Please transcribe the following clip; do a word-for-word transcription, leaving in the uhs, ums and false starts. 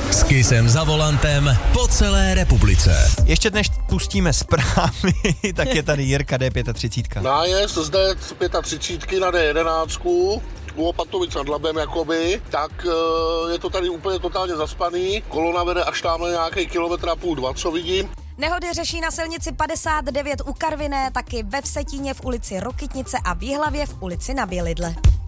S Kissem za volantem po celé republice. Ještě dnes pustíme zprávy, tak je tady Jirka D třicet pět. Nájezd zde třicet pět na D jedenáct u Opatovic nad Labem jakoby, tak je to tady úplně totálně zaspaný. Kolona vede až tamhle nějaký kilometr a půl, dva, co vidím. Nehody řeší na silnici padesát devět u Karviné, taky ve Vsetíně v ulici Rokytnice a v Jihlavě v ulici Na Bělidle.